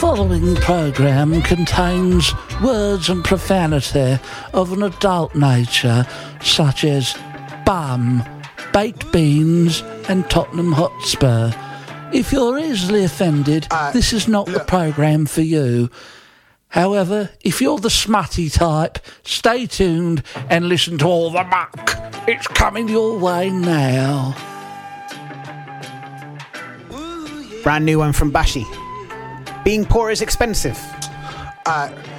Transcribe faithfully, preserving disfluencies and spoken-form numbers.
following programme contains words and profanity of an adult nature, such as bum, baked beans and Tottenham Hotspur. If you're easily offended, Uh, this is not the programme for you. However, if you're the smutty type, stay tuned and listen to all the muck. It's coming your way now. Brand new one from Bashi. Being poor is expensive. Uh,